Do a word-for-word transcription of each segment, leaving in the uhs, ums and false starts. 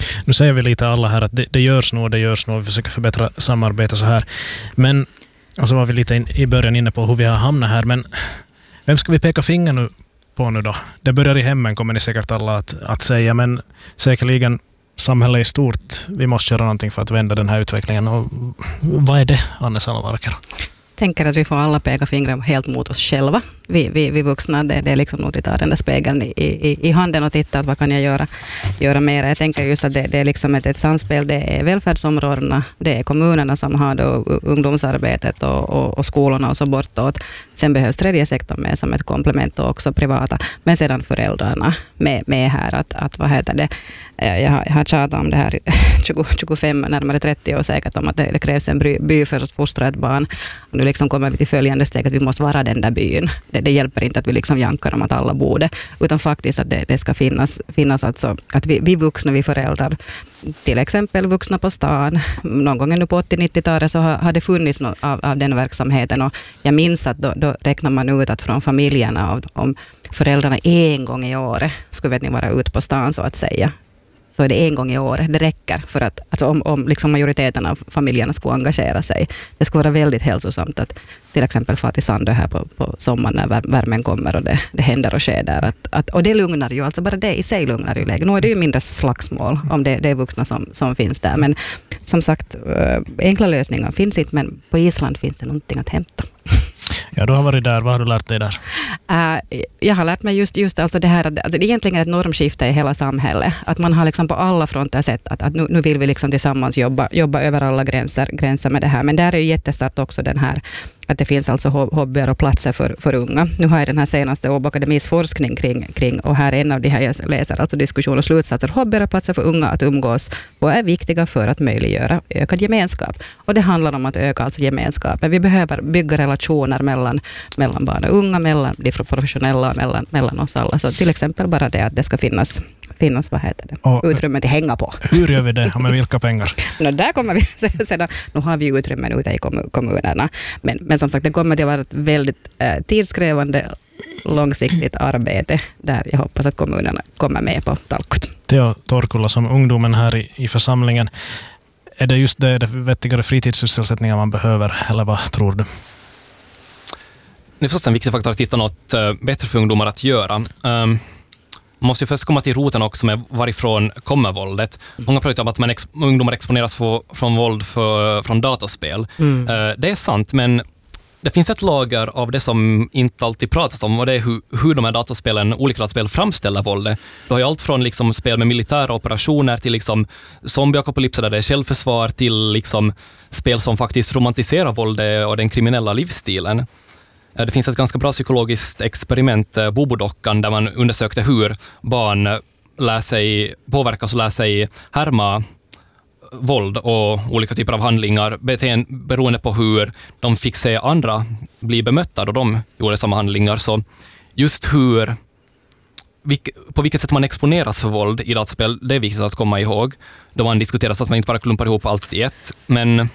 Nu säger vi lite alla här att det, det görs nog, det görs nog, vi försöker förbättra samarbete så här. Men, och så var vi lite in, i början inne på hur vi har hamnat här, men vem ska vi peka finger nu på nu då? Det börjar i hemmen, kommer ni säkert alla att, att säga, men säkerligen samhället i stort, vi måste göra någonting för att vända den här utvecklingen. Och vad är det, Anne Salomarker? Tänker att vi får alla peka fingrar helt mot oss själva. Vi, vi, vi vuxna, det, det är liksom nog att ta den där spegeln i, i, i handen och titta att vad kan jag göra, göra mer. Jag tänker just att det, det är liksom ett, ett samspel, det är välfärdsområdena, det är kommunerna som har då ungdomsarbetet och, och, och skolorna och så bortåt. Sen behövs tredje sektorn med som ett komplement och också privata, men sedan föräldrarna med, med här att, att vad heter det, jag har, jag har tjatat om det här tjugo, tjugofem, närmare trettio år säkert om att det, det krävs en by, by för att fostra ett barn. Och nu liksom kommer vi till följande steg att vi måste vara den där byn. Det, det hjälper inte att vi liksom jankar om att alla borde, utan faktiskt att det, det ska finnas, finnas alltså, att vi, vi vuxna, vi föräldrar, till exempel vuxna på stan, någon gång nu på åttio-nittiotalet så har, har det funnits något av, av den verksamheten, och jag minns att då, då räknar man ut att från familjerna av, om föräldrarna en gång i året skulle vet ni vara ute på stan så att säga, så är det en gång i året. Det räcker för att alltså om, om liksom majoriteten av familjerna skulle engagera sig. Det skulle vara väldigt hälsosamt att till exempel få till Sandö här på, på sommaren när värmen kommer och det, det händer och sker där. Att, att, och det lugnar ju, alltså bara det i sig lugnar ju läget. Nu är det ju mindre slagsmål om det, det är vuxna som, som finns där. Men som sagt, enkla lösningar finns inte, men på Island finns det någonting att hämta. Ja, du har varit där. Vad har du lärt dig där? Uh, jag har lärt mig just, just alltså det här, alltså det är egentligen ett normskifte i hela samhället. Att man har liksom på alla fronter sett att, att nu, nu vill vi liksom tillsammans jobba, jobba över alla gränser, gränser med det här. Men där är ju jättestart också den här, att det finns alltså hobbyer och platser för, för unga. Nu har jag den här senaste Åbo Akademis forskning kring, kring, och här är en av de här jag läser, alltså diskussion och slutsatser. Hobbyer och platser för unga att umgås och är viktiga för att möjliggöra ökad gemenskap. Och det handlar om att öka alltså gemenskapen. Vi behöver bygga relationer mellan, mellan barn och unga, mellan de professionella och mellan, mellan oss alla. Så till exempel bara det att det ska finnas finnas, vad heter det, och utrymme till hänga på. Hur gör vi det? Och med vilka pengar? no, där kommer vi sedan, nu har vi utrymmen ute i kommunerna, men, men som sagt det kommer till att vara ett väldigt eh, tidskrävande långsiktigt arbete där jag hoppas att kommunerna kommer med på talkot. Teo Torkula, som ungdomen här i, i församlingen, är det just det, det vettigare fritidssysselsättningar man behöver, eller vad tror du? Det är först en viktig faktor att hitta något uh, bättre för ungdomar att göra. Um, Man måste ju först komma till roten också med varifrån kommer våldet. Många pratar om att man ex- ungdomar exponeras för, från våld för, från dataspel. Mm. Uh, det är sant, men det finns ett lager av det som inte alltid pratas om, och det är hur, hur de här dataspelen, olika dataspel framställer våldet. Du har ju allt från liksom spel med militära operationer till liksom zombieapokalypser där det är självförsvar till liksom spel som faktiskt romantiserar våldet och den kriminella livsstilen. Det finns ett ganska bra psykologiskt experiment, Bobodockan, där man undersökte hur barn lär sig, påverkas och lär sig härma våld och olika typer av handlingar beroende på hur de fick se andra bli bemötta då de gjorde samma handlingar. Så just hur, på vilket sätt man exponeras för våld i dataspel, det är viktigt att komma ihåg. Då man diskuterar så att man inte bara klumpar ihop allt i ett. Men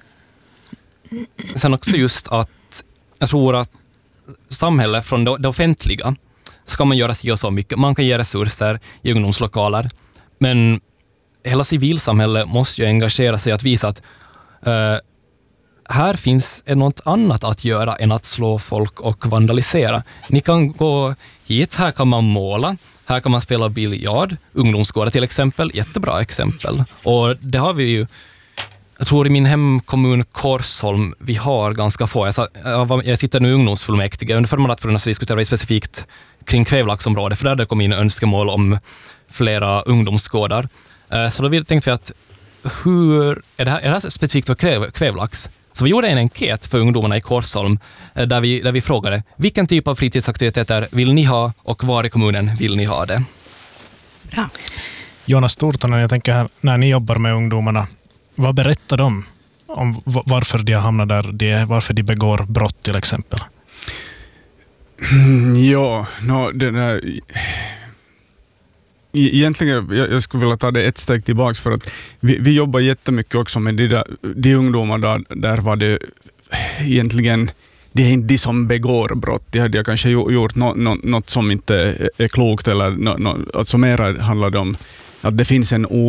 sen också just att jag tror att samhället från det offentliga ska man göra sig och så mycket. Man kan ge resurser i ungdomslokaler, men hela civilsamhället måste ju engagera sig att visa att uh, här finns något annat att göra än att slå folk och vandalisera. Ni kan gå hit, här kan man måla, här kan man spela biljard, ungdomsgårdar till exempel, jättebra exempel. Och det har vi ju, jag tror i min hemkommun Korsholm, vi har ganska få. Jag, sa, jag, var, jag sitter nu i ungdomsfullmäktige. Under förra mandatperioden så diskuterade vi specifikt kring Kvävlaxområdet, för där det kom in önskemål om flera ungdomsgårdar. Så då tänkte vi att hur, är, det här, är det här specifikt för kväv, Kvävlax? Så vi gjorde en enkät för ungdomarna i Korsholm där vi, där vi frågade vilken typ av fritidsaktiviteter vill ni ha och var i kommunen vill ni ha det? Bra. Jonas Tortonen, jag tänker här, när ni jobbar med ungdomarna, vad berättar de om varför de har hamnat där de är, varför de begår brott till exempel? Ja, no, det där, egentligen jag, jag skulle vilja ta det ett steg tillbaka, för att vi, vi jobbar jättemycket också med de, där, de ungdomar där, där var det egentligen det är inte de som begår brott. De hade kanske gjort no, no, något som inte är klokt eller no, no, alltså mer handlar det om att det finns en